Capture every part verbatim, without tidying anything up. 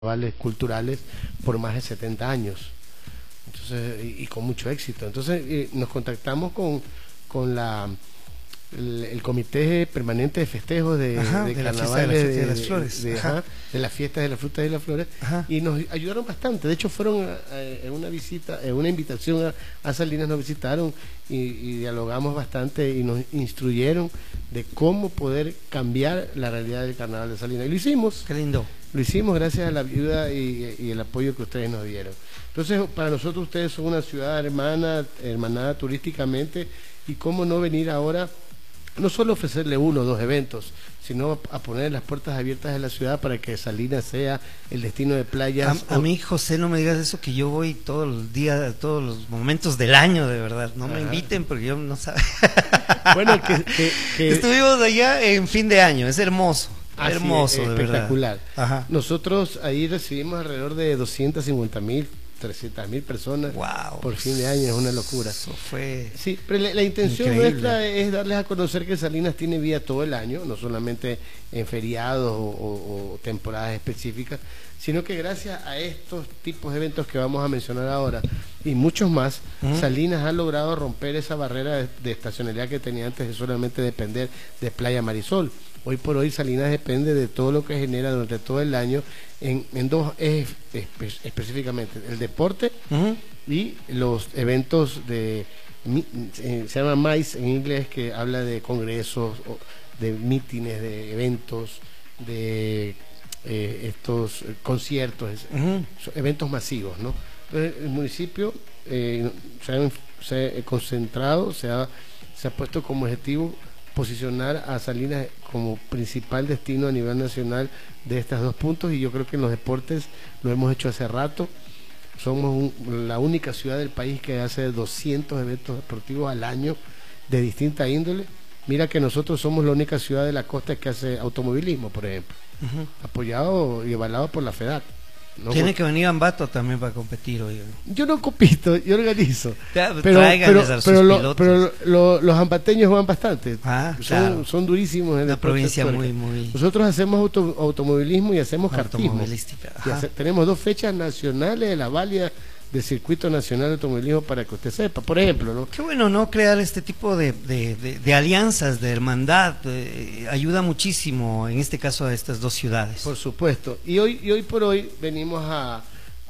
carnavales culturales por más de setenta años. Entonces, y, y con mucho éxito. Entonces eh, nos contactamos con, con la el, el comité permanente de festejos de, ajá, de, de carnavales la fiesta de, la de, de las flores, de, de, ajá, de las fiestas de las frutas y las flores, ajá, y nos ayudaron bastante. De hecho fueron en una visita, en una invitación a, a Salinas, nos visitaron y, y dialogamos bastante y nos instruyeron de cómo poder cambiar la realidad del carnaval de Salinas, y lo hicimos. Qué lindo. Lo hicimos gracias a la ayuda y, y el apoyo que ustedes nos dieron. Entonces, para nosotros ustedes son una ciudad hermana, hermanada turísticamente, y cómo no venir ahora, no solo ofrecerle uno o dos eventos, sino a poner las puertas abiertas de la ciudad para que Salinas sea el destino de playas. A, a mí, José, no me digas eso, que yo voy todos los días, todos los momentos del año, de verdad. No, ajá, me inviten porque yo no sé. Bueno, que, que, que... estuvimos allá en fin de año, es hermoso. Así, hermoso, de espectacular. Ajá. Nosotros ahí recibimos alrededor de doscientas cincuenta mil, trescientas mil personas. Wow, por fin de año, es una locura. Eso fue. Sí, pero la, la intención increíble. nuestra es darles a conocer que Salinas tiene vida todo el año, no solamente en feriados o, o, o temporadas específicas, sino que gracias a estos tipos de eventos que vamos a mencionar ahora y muchos más, uh-huh, Salinas ha logrado romper esa barrera de, de estacionalidad que tenía antes de solamente depender de Playa Marisol. Hoy por hoy Salinas depende de todo lo que genera durante todo el año en, en dos ejes espe específicamente, el deporte, uh-huh, y los eventos de, se llama MICE en inglés, que habla de congresos, de mítines, de eventos, de eh, estos conciertos, uh-huh, eventos masivos, ¿no? Entonces el municipio eh, se, ha, se ha concentrado, se ha, se ha puesto como objetivo posicionar a Salinas como principal destino a nivel nacional de estos dos puntos, y yo creo que en los deportes lo hemos hecho hace rato. Somos un, la única ciudad del país que hace doscientos eventos deportivos al año de distinta índole. Mira que nosotros somos la única ciudad de la costa que hace automovilismo, por ejemplo, uh-huh, apoyado y avalado por la FEDAT. No, tiene que venir Ambato también para competir hoy. Yo no compito, yo organizo. Ya, pero pero, a pero, lo, pero lo, lo, los ambateños van bastante. Ah, son, claro, son durísimos en una provincia muy, muy. Nosotros hacemos auto, automovilismo y hacemos kartismo. Y hace, tenemos dos fechas nacionales de la válida del Circuito Nacional de Automovilismo, para que usted sepa, por ejemplo, ¿no? Qué bueno, ¿no? Crear este tipo de, de, de, de alianzas, de hermandad, eh, ayuda muchísimo, en este caso, a estas dos ciudades. Por supuesto, y hoy, y hoy por hoy venimos a,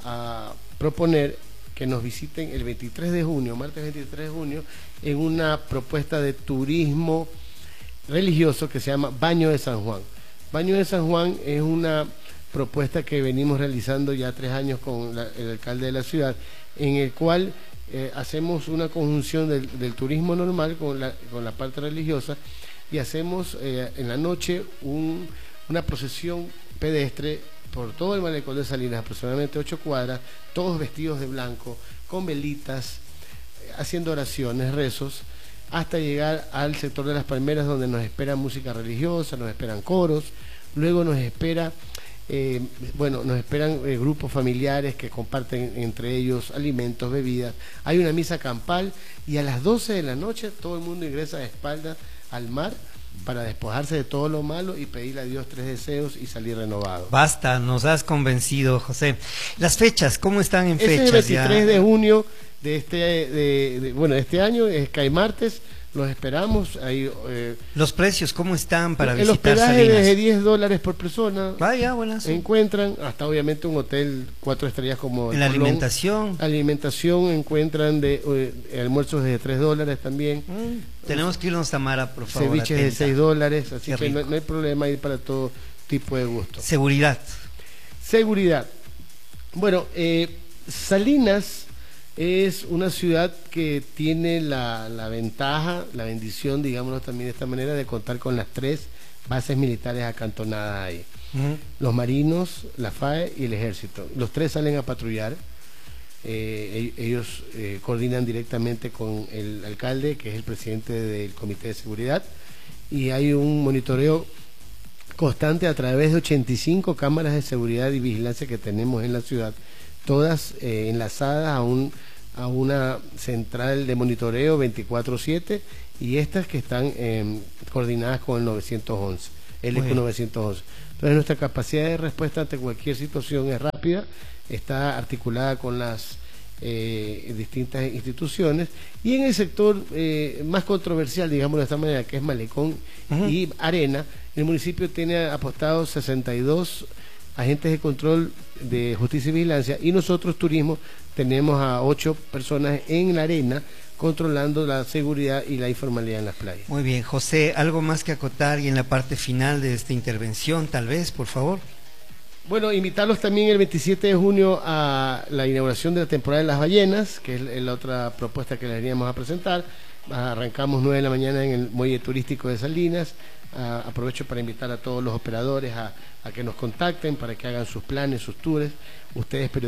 a proponer que nos visiten el veintitrés de junio, martes veintitrés de junio, en una propuesta de turismo religioso que se llama Baño de San Juan. Baño de San Juan es una propuesta que venimos realizando ya tres años con la, el alcalde de la ciudad, en el cual eh, hacemos una conjunción del, del turismo normal con la, con la parte religiosa, y hacemos eh, en la noche un, una procesión pedestre por todo el malecón de Salinas, aproximadamente ocho cuadras, todos vestidos de blanco, con velitas, eh, haciendo oraciones, rezos, hasta llegar al sector de las palmeras, donde nos espera música religiosa, nos esperan coros, luego nos espera Eh, bueno, nos esperan eh, grupos familiares que comparten entre ellos alimentos, bebidas. Hay una misa campal, y a las doce de la noche todo el mundo ingresa de espaldas al mar para despojarse de todo lo malo y pedirle a Dios tres deseos y salir renovado. Basta, nos has convencido, José. Las fechas, ¿cómo están en Ese fechas? Es el veintitrés ya? de junio de este, de, de, bueno, de este año, es Cae Martes. Los esperamos. Ahí, eh, los precios, ¿cómo están para el visitar hospedaje Salinas? desde diez dólares por persona. Vaya, buenas. Encuentran hasta obviamente un hotel cuatro estrellas como en la Colón. Alimentación. Alimentación encuentran de eh, almuerzos de tres dólares también. Mm, tenemos que irnos, Tamara, por favor. Ceviches atenta. de seis dólares, así Qué que no, rico. no hay problema ir para todo tipo de gusto. Seguridad. Seguridad. Bueno, eh, Salinas es una ciudad que tiene la, la ventaja, la bendición, digámoslo también de esta manera, de contar con las tres bases militares acantonadas ahí. Uh-huh. Los marinos, la FAE y el ejército. Los tres salen a patrullar. Eh, ellos eh, coordinan directamente con el alcalde, que es el presidente del comité de seguridad, y hay un monitoreo constante a través de ochenta y cinco cámaras de seguridad y vigilancia que tenemos en la ciudad, todas eh, enlazadas a un a una central de monitoreo veinticuatro siete, y estas que están eh, coordinadas con el novecientos once, el E Q novecientos once. Entonces nuestra capacidad de respuesta ante cualquier situación es rápida, está articulada con las eh, distintas instituciones, y en el sector eh, más controversial, digamos de esta manera, que es Malecón uh-huh. y Arena, el municipio tiene apostado sesenta y dos agentes de control de justicia y vigilancia, y nosotros turismo tenemos a ocho personas en la Arena controlando la seguridad y la informalidad en las playas. Muy bien, José, ¿algo más que acotar y en la parte final de esta intervención, tal vez, por favor? Bueno, invitarlos también el veintisiete de junio a la inauguración de la temporada de las ballenas, que es la otra propuesta que les veníamos a presentar. Arrancamos nueve de la mañana en el muelle turístico de Salinas. Uh, aprovecho para invitar a todos los operadores a, a que nos contacten, para que hagan sus planes, sus tours. Ustedes